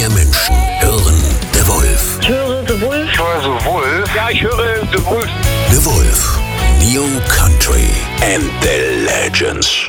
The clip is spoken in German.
mehr Menschen hören The Wolf. Ich höre The Wolf. Ich höre The Wolf. Ja, ich höre The Wolf. The Wolf. New Country and the Legends.